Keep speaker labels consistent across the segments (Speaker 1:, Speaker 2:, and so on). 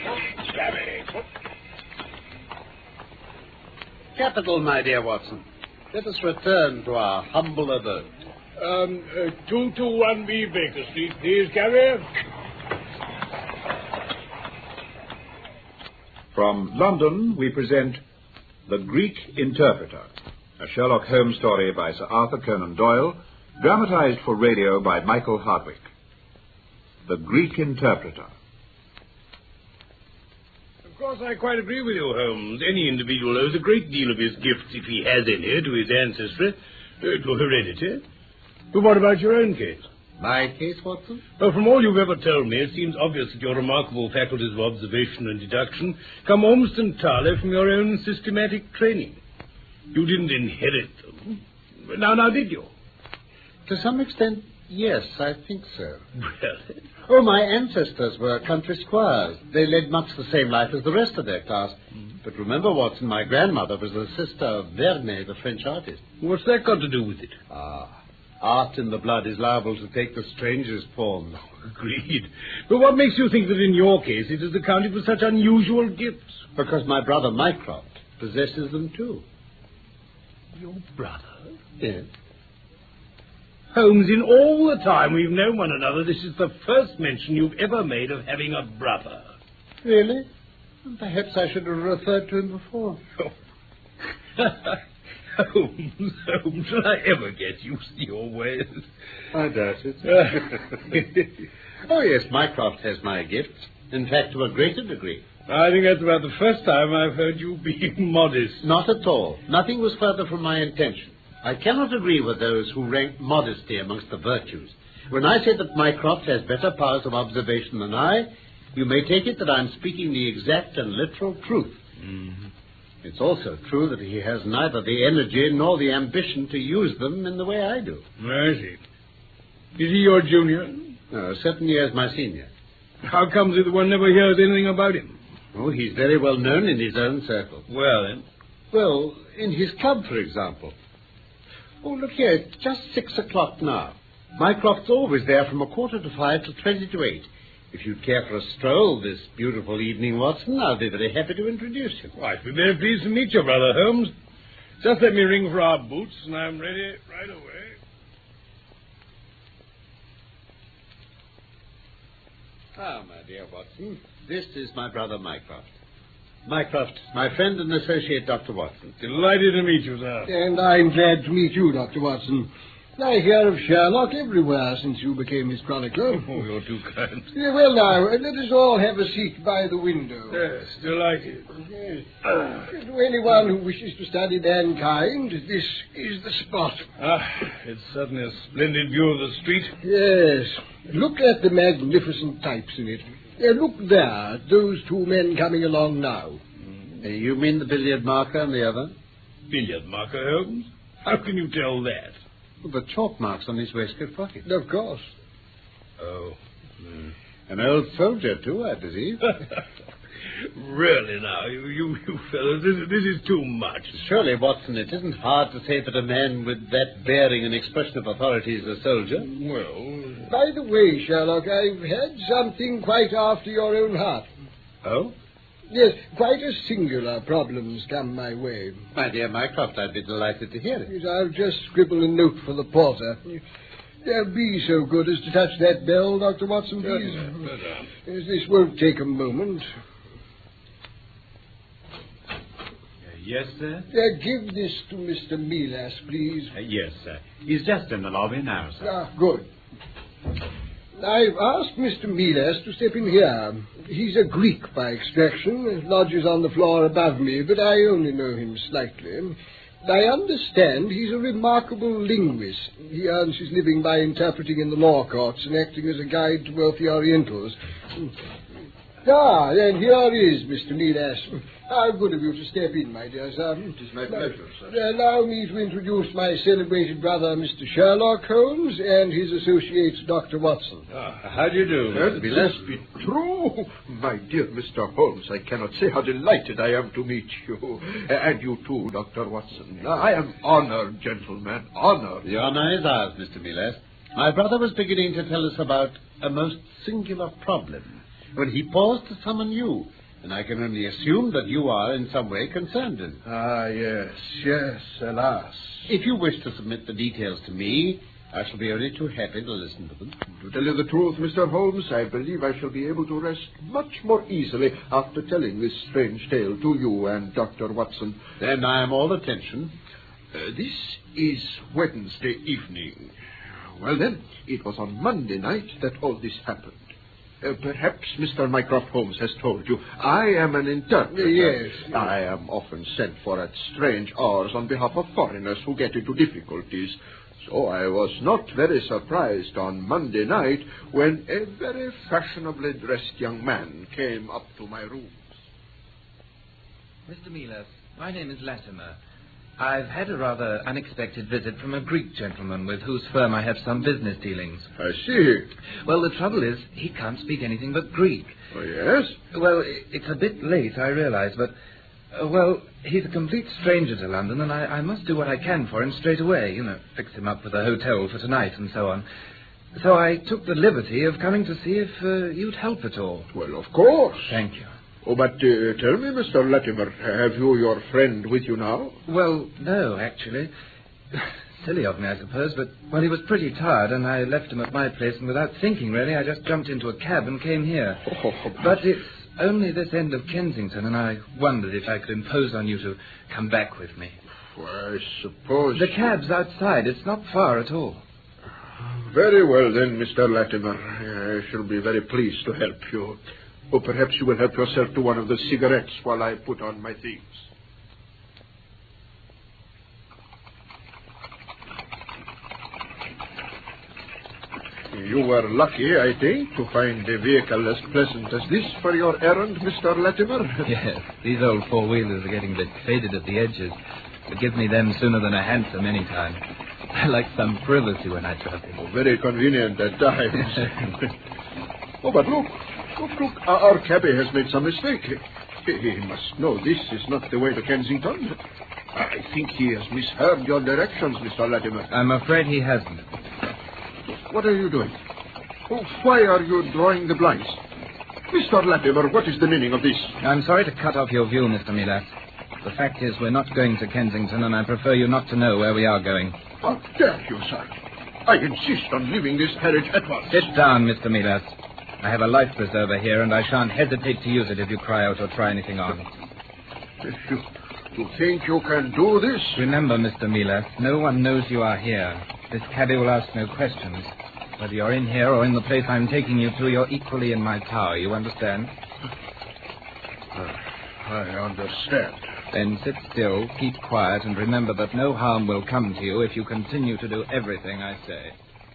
Speaker 1: Capital, my dear Watson. Let us return to our humble abode.
Speaker 2: 221B Baker Street, please, Carrier.
Speaker 3: From London, we present The Greek Interpreter, a Sherlock Holmes story by Sir Arthur Conan Doyle, dramatized for radio by Michael Hardwick. The Greek Interpreter.
Speaker 2: Of course, I quite agree with you, Holmes. Any individual owes a great deal of his gifts, if he has any, to his ancestry, to heredity. But what about your own case?
Speaker 1: My case, Watson?
Speaker 2: Well, from all you've ever told me, it seems obvious that your remarkable faculties of observation and deduction come almost entirely from your own systematic training. You didn't inherit them. Now, did you?
Speaker 1: To some extent, yes, I think so.
Speaker 2: Really?
Speaker 1: Oh, my ancestors were country squires. They led much the same life as the rest of their class. But remember, Watson, my grandmother was the sister of Vernet, the French artist.
Speaker 2: What's that got to do with it?
Speaker 1: Art in the blood is liable to take the strangest forms.
Speaker 2: Agreed. But what makes you think that in your case it is accounted for such unusual gifts?
Speaker 1: Because my brother Mycroft possesses them too.
Speaker 2: Your brother?
Speaker 1: Yes.
Speaker 2: Holmes, in all the time we've known one another, this is the first mention you've ever made of having a brother.
Speaker 1: Really? Perhaps I should have referred to him before.
Speaker 2: Holmes, shall I ever get used to your ways?
Speaker 1: I doubt it. Oh, yes, Mycroft has my gifts. In fact, to a greater degree.
Speaker 2: I think that's about the first time I've heard you being modest.
Speaker 1: Not at all. Nothing was further from my intention. I cannot agree with those who rank modesty amongst the virtues. When I say that Mycroft has better powers of observation than I, you may take it that I'm speaking the exact and literal truth.
Speaker 2: Mm-hmm.
Speaker 1: It's also true that he has neither the energy nor the ambition to use them in the way I do.
Speaker 2: I see. Is he your junior?
Speaker 1: No, 7 years my senior.
Speaker 2: How comes it that one never hears anything about him?
Speaker 1: Oh, he's very well known in his own circle.
Speaker 2: Well, then?
Speaker 1: Well, in his club, for example. Oh, look here, it's just 6 o'clock now. Mycroft's always there from 4:45 till 8:20. If you'd care for a stroll this beautiful evening, Watson, I'll be very happy to introduce you.
Speaker 2: Well, I'd be very pleased to meet you, Brother Holmes. Just let me ring for our boots, and I'm ready right away.
Speaker 1: Ah, my dear Watson, this is my brother Mycroft. Mycroft, my friend and associate, Dr. Watson.
Speaker 2: Delighted to meet you, sir.
Speaker 4: And I'm glad to meet you, Dr. Watson. I hear of Sherlock everywhere since you became his chronicler.
Speaker 2: Oh, you're too kind.
Speaker 4: Yeah, well, now, let us all have a seat by the window.
Speaker 2: Yes, delighted.
Speaker 4: Yes. To anyone who wishes to study mankind, this is the spot.
Speaker 2: It's certainly a splendid view of the street.
Speaker 4: Yes. Look at the magnificent types in it. Look there, those two men coming along now.
Speaker 1: You mean the billiard marker and the other?
Speaker 2: Billiard marker, Holmes? How can you tell that?
Speaker 1: The chalk marks on his waistcoat pocket.
Speaker 4: Of course.
Speaker 2: Oh.
Speaker 1: An old soldier, too, I believe.
Speaker 2: Really, now, you fellows, this is too much.
Speaker 1: Surely, Watson, it isn't hard to say that a man with that bearing and expression of authority is a soldier.
Speaker 2: Well...
Speaker 4: By the way, Sherlock, I've had something quite after your own heart.
Speaker 1: Oh?
Speaker 4: Yes, quite a singular problem's come my way.
Speaker 1: My dear Mycroft, I'd be delighted to hear it.
Speaker 4: Yes, I'll just scribble a note for the porter. Be so good as to touch that bell, Dr. Watson, please. Yes, this won't take a moment.
Speaker 5: Yes, sir?
Speaker 4: Give this to Mr. Milas, please.
Speaker 5: Yes, sir. He's just in the lobby now, sir.
Speaker 4: Good. I've asked Mr. Milas to step in here. He's a Greek by extraction, lodges on the floor above me, but I only know him slightly. I understand he's a remarkable linguist. He earns his living by interpreting in the law courts and acting as a guide to wealthy Orientals. Then here is Mr. Milas. How good of you to step in, my dear sir.
Speaker 3: It is my pleasure, sir.
Speaker 4: Allow me to introduce my celebrated brother, Mr. Sherlock Holmes, and his associate, Dr. Watson.
Speaker 2: How do you do, Mr.
Speaker 3: This be true. My dear Mr. Holmes, I cannot say how delighted I am to meet you. And you too, Dr. Watson. I am honored, gentlemen, honored.
Speaker 1: The honor is ours, Mr. Milas. My brother was beginning to tell us about a most singular problem. when he paused to summon you, and I can only assume that you are in some way concerned in it.
Speaker 4: Ah, yes, alas.
Speaker 1: If you wish to submit the details to me, I shall be only too happy to listen to them.
Speaker 6: To tell you the truth, Mr. Holmes, I believe I shall be able to rest much more easily after telling this strange tale to you and Dr. Watson.
Speaker 1: Then I am all attention.
Speaker 6: This is Wednesday evening. Well, then, it was on Monday night that all this happened. Perhaps Mr. Mycroft Holmes has told you. I am an interpreter.
Speaker 4: Yes.
Speaker 6: I am often sent for at strange hours on behalf of foreigners who get into difficulties. So I was not very surprised on Monday night when a very fashionably dressed young man came up to my rooms.
Speaker 7: Mr. Milas, my name is Latimer. I've had a rather unexpected visit from a Greek gentleman with whose firm I have some business dealings.
Speaker 6: I see.
Speaker 7: Well, the trouble is, he can't speak anything but Greek.
Speaker 6: Oh, yes?
Speaker 7: Well, it's a bit late, I realize, but, well, he's a complete stranger to London, and I must do what I can for him straight away, fix him up with a hotel for tonight and so on. So I took the liberty of coming to see if you'd help at all.
Speaker 6: Well, of course.
Speaker 7: Thank you.
Speaker 6: Oh, but tell me, Mr. Latimer, have you your friend with you now?
Speaker 7: Well, no, actually. Silly of me, I suppose, but, well, he was pretty tired, and I left him at my place, and without thinking, really, I just jumped into a cab and came here.
Speaker 6: Oh,
Speaker 7: but it's only this end of Kensington, and I wondered if I could impose on you to come back with me.
Speaker 6: Well, I suppose...
Speaker 7: The cab's outside. It's not far at all.
Speaker 6: Very well, then, Mr. Latimer. I shall be very pleased to help you. Or perhaps you will help yourself to one of the cigarettes while I put on my things. You were lucky, I think, to find a vehicle as pleasant as this for your errand, Mr. Latimer.
Speaker 7: Yes, these old four-wheelers are getting a bit faded at the edges. But give me them sooner than a hansom any time. I like some privacy when I travel.
Speaker 6: Oh, very convenient at times. Oh, but look. Look, our cabby has made some mistake. He must know this is not the way to Kensington. I think he has misheard your directions, Mr. Latimer.
Speaker 7: I'm afraid he hasn't.
Speaker 6: What are you doing? Oh, why are you drawing the blinds? Mr. Latimer, what is the meaning of this?
Speaker 7: I'm sorry to cut off your view, Mr. Milas. The fact is, we're not going to Kensington, and I prefer you not to know where we are going.
Speaker 6: How dare you, sir? I insist on leaving this carriage at once.
Speaker 7: Sit down, Mr. Milas. I have a life preserver here, and I shan't hesitate to use it if you cry out or try anything on.
Speaker 6: You think you can do this?
Speaker 7: Remember, Mr. Milas, no one knows you are here. This cabby will ask no questions. Whether you're in here or in the place I'm taking you to, you're equally in my power, you understand?
Speaker 6: I understand.
Speaker 7: Then sit still, keep quiet, and remember that no harm will come to you if you continue to do everything I say.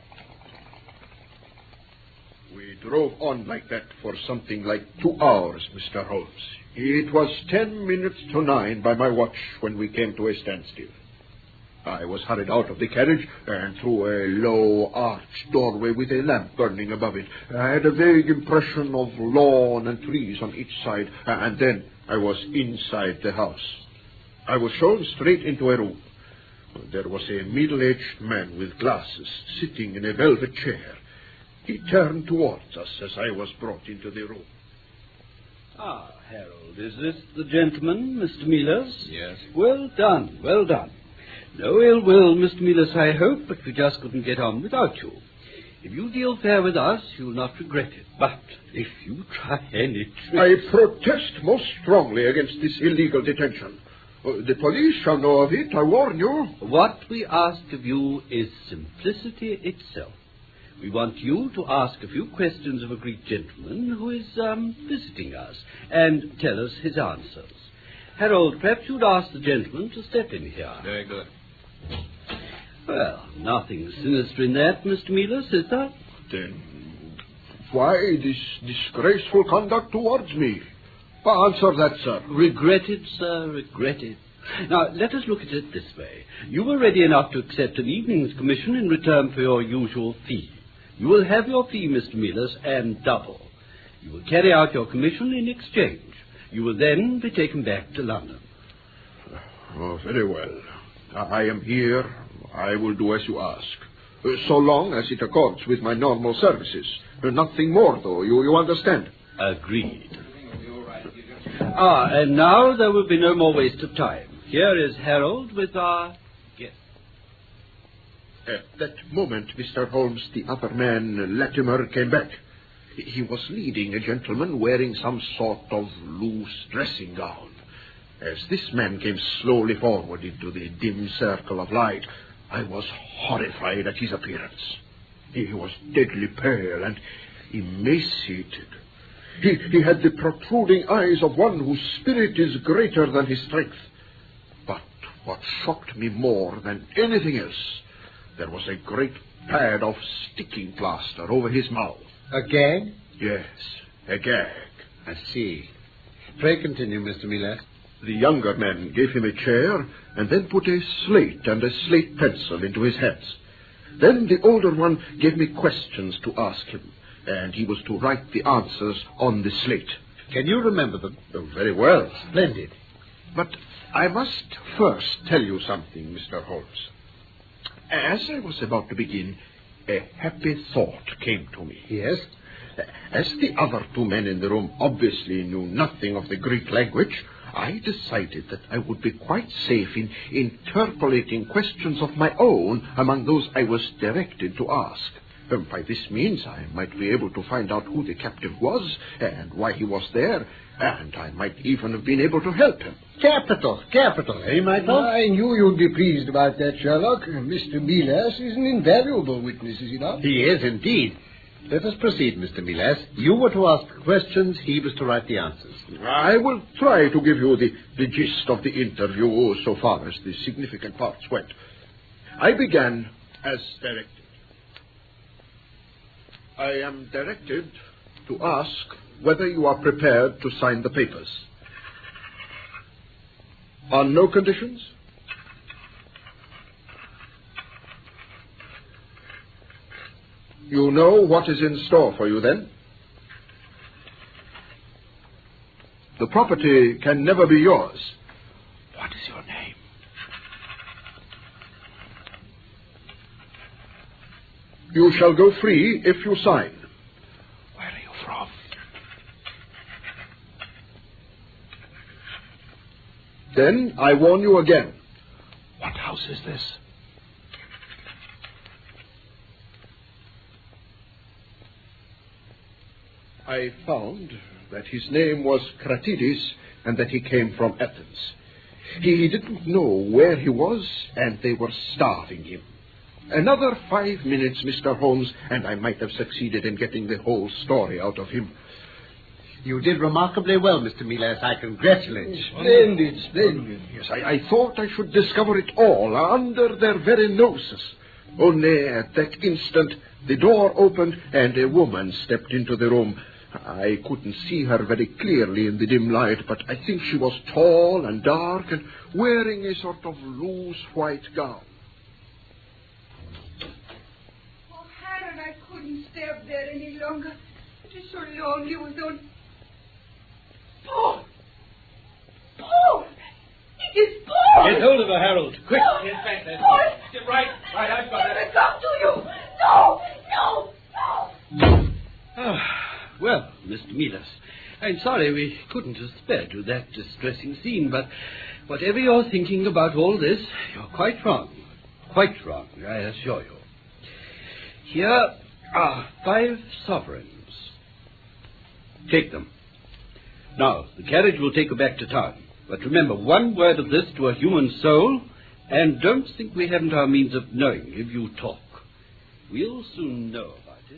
Speaker 6: We drove on like that for something like 2 hours, Mr. Holmes. It was 10 minutes to 9 by my watch when we came to a standstill. I was hurried out of the carriage and through a low arched doorway with a lamp burning above it. I had a vague impression of lawn and trees on each side, and then I was inside the house. I was shown straight into a room. There was a middle-aged man with glasses sitting in a velvet chair. He turned towards us as I was brought into the room.
Speaker 8: Ah, Harold, is this the gentleman, Mr. Milas?
Speaker 7: Yes.
Speaker 8: Well done, well done. No ill will, Mr. Milas, I hope, but we just couldn't get on without you. If you deal fair with us, you'll not regret it. But if you try any tricks...
Speaker 6: I protest most strongly against this illegal detention. The police shall know of it, I warn you.
Speaker 8: What we ask of you is simplicity itself. We want you to ask a few questions of a Greek gentleman who is visiting us and tell us his answers. Harold, perhaps you'd ask the gentleman to step in here.
Speaker 7: Very good.
Speaker 8: Well, nothing sinister in that, Mr. Milas, is there?
Speaker 6: Then why this disgraceful conduct towards me? Answer that, sir.
Speaker 8: Regret it, sir, regret it. Now, let us look at it this way. You were ready enough to accept an evening's commission in return for your usual fee. You will have your fee, Mr. Milas, and double. You will carry out your commission in exchange. You will then be taken back to London.
Speaker 6: Oh, very well. I am here. I will do as you ask. So long as it accords with my normal services. Nothing more, though. You understand?
Speaker 8: Agreed. And now there will be no more waste of time. Here is Harold with our guest.
Speaker 6: At that moment, Mr. Holmes, the other man, Latimer, came back. He was leading a gentleman wearing some sort of loose dressing gown. As this man came slowly forward into the dim circle of light, I was horrified at his appearance. He was deadly pale and emaciated. He had the protruding eyes of one whose spirit is greater than his strength. But what shocked me more than anything else, there was a great pad of sticking plaster over his mouth.
Speaker 1: A gag?
Speaker 6: Yes, a gag.
Speaker 1: I see. Pray continue, Mr. Miller.
Speaker 6: The younger man gave him a chair and then put a slate and a slate pencil into his hands. Then the older one gave me questions to ask him, and he was to write the answers on the slate.
Speaker 1: Can you remember them?
Speaker 6: Oh, very well.
Speaker 1: Splendid.
Speaker 6: But I must first tell you something, Mr. Holmes. As I was about to begin, a happy thought came to me.
Speaker 1: Yes?
Speaker 6: As the other two men in the room obviously knew nothing of the Greek language, I decided that I would be quite safe in interpolating questions of my own among those I was directed to ask. By this means, I might be able to find out who the captive was and why he was there, and I might even have been able to help him.
Speaker 1: Capital, eh, Michael?
Speaker 4: I knew you'd be pleased about that, Sherlock. Mr. Milas is an invaluable witness, is he not?
Speaker 1: He is, indeed. Let us proceed, Mr. Milas. You were to ask the questions, he was to write the answers.
Speaker 6: I will try to give you the gist of the interview so far as the significant parts went. I began as directed. I am directed to ask whether you are prepared to sign the papers. On no conditions? You know what is in store for you, then? The property can never be yours. What is your name? You shall go free if you sign. Where are you from? Then I warn you again. What house is this? I found that his name was Kratides and that he came from Athens. He didn't know where he was, and they were starving him. Another 5 minutes, Mr. Holmes, and I might have succeeded in getting the whole story out of him.
Speaker 1: You did remarkably well, Mr. Milas. I congratulate you.
Speaker 4: Splendid.
Speaker 6: Yes, I thought I should discover it all under their very noses. Only at that instant, the door opened and a woman stepped into the room. I couldn't see her very clearly in the dim light, but I think she was tall and dark and wearing a sort of loose white gown.
Speaker 9: Oh, Harold, I couldn't stay up there any longer. It is so lonely without... Paul! Paul! It is Paul!
Speaker 2: Get hold of her, Harold. Quick,
Speaker 9: Paul!
Speaker 2: get back there.
Speaker 9: Paul!
Speaker 2: Right, I've got
Speaker 9: Let
Speaker 2: her.
Speaker 9: me come to you! No!
Speaker 8: Well, Mr. Milas, I'm sorry we couldn't have spared you that distressing scene, but whatever you're thinking about all this, you're quite wrong. Quite wrong, I assure you. Here are 5 sovereigns. Take them. Now, the carriage will take you back to town. But remember, one word of this to a human soul, and don't think we haven't our means of knowing if you talk. We'll soon know about it.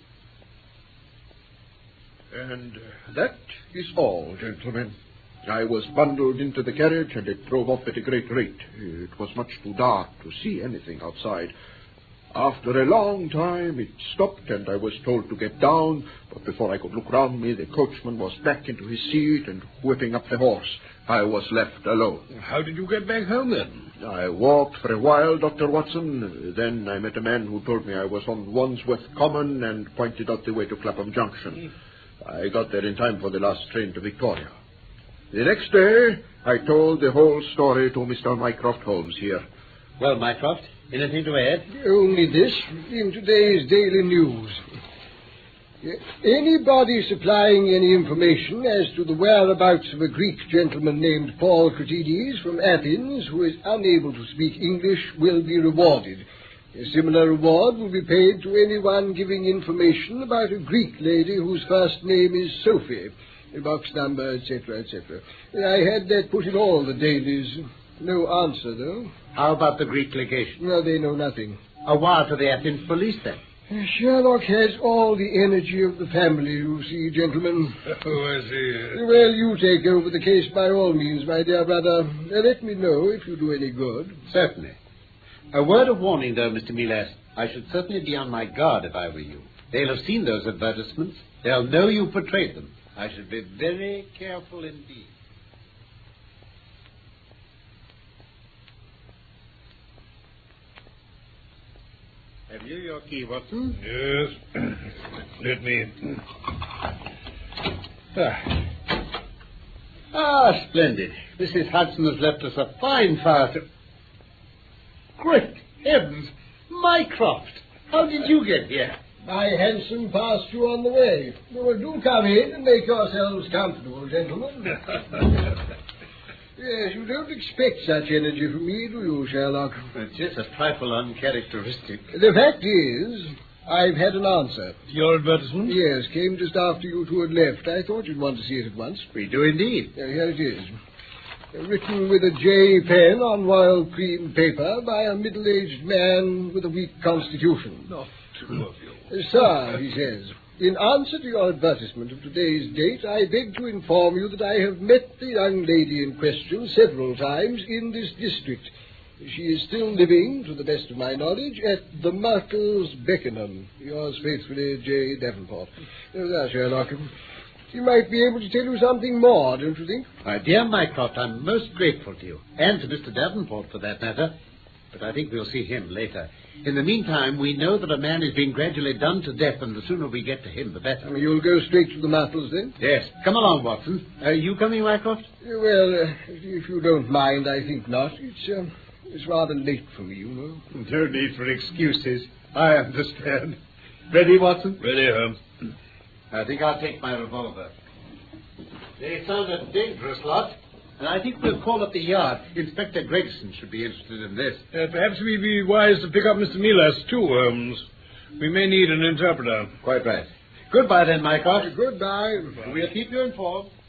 Speaker 6: And that is all, gentlemen. I was bundled into the carriage, and it drove off at a great rate. It was much too dark to see anything outside. After a long time, it stopped, and I was told to get down, but before I could look round me, the coachman was back into his seat and whipping up the horse. I was left alone.
Speaker 2: How did you get back home, then?
Speaker 6: I walked for a while, Dr. Watson. Then I met a man who told me I was on Wandsworth Common and pointed out the way to Clapham Junction. I got there in time for the last train to Victoria. The next day, I told the whole story to Mr. Mycroft Holmes here.
Speaker 1: Well, Mycroft, anything to add?
Speaker 4: Only this, in today's Daily News. Anybody supplying any information as to the whereabouts of a Greek gentleman named Paul Cratides from Athens who is unable to speak English will be rewarded. A similar reward will be paid to anyone giving information about a Greek lady whose first name is Sophie, box number, etc., etc. I had that put in all the dailies. No answer, though.
Speaker 1: How about the Greek legation?
Speaker 4: No, they know nothing.
Speaker 1: A wire to the Athens police, then?
Speaker 4: Sherlock has all the energy of the family, you see, gentlemen.
Speaker 2: Oh, I see.
Speaker 4: Well, you take over the case by all means, my dear brother. Let me know if you do any good.
Speaker 1: Certainly. A word of warning, though, Mr. Milas. I should certainly be on my guard if I were you. They'll have seen those advertisements. They'll know you portrayed them. I should be very careful indeed. Have you your key, Watson?
Speaker 2: Yes. Let me...
Speaker 1: Splendid. Mrs. Hudson has left us a fine fire to... Great heavens! Mycroft! How did you get here?
Speaker 4: My hansom passed you on the way. Well, do come in and make yourselves comfortable, gentlemen. Yes, you don't expect such energy from me, do you, Sherlock?
Speaker 1: It's just a trifle uncharacteristic.
Speaker 4: The fact is, I've had an answer.
Speaker 2: Your advertisement?
Speaker 4: Yes, came just after you two had left. I thought you'd want to see it at once.
Speaker 1: We do indeed.
Speaker 4: Here it is. Written with a J pen on royal cream paper by a middle-aged man with a weak constitution.
Speaker 2: Not two of you.
Speaker 4: Sir, he says, in answer to your advertisement of today's date, I beg to inform you that I have met the young lady in question several times in this district. She is still living, to the best of my knowledge, at the Myrtles, Beckenham. Yours faithfully, J. Davenport. There, Sherlock. He might be able to tell you something more, don't you think?
Speaker 1: My dear Mycroft, I'm most grateful to you, and to Mr. Davenport for that matter. But I think we'll see him later. In the meantime, we know that a man is being gradually done to death, and the sooner we get to him, the better.
Speaker 4: You'll go straight to the Myrtles, then?
Speaker 1: Yes. Come along, Watson. Are you coming, Mycroft?
Speaker 4: Well, if you don't mind, I think not. It's rather late for me, you know.
Speaker 1: No need for excuses. I understand. Ready, Watson?
Speaker 2: Ready, Holmes.
Speaker 1: I think I'll take my revolver. They sound a dangerous lot, and I think we'll call up the yard. Inspector Gregson should be interested in this.
Speaker 2: Perhaps we'd be wise to pick up Mr. Milas, too, Holmes. We may need an interpreter.
Speaker 1: Quite right. Goodbye, then, Mycroft.
Speaker 4: Goodbye.
Speaker 1: We'll keep you informed.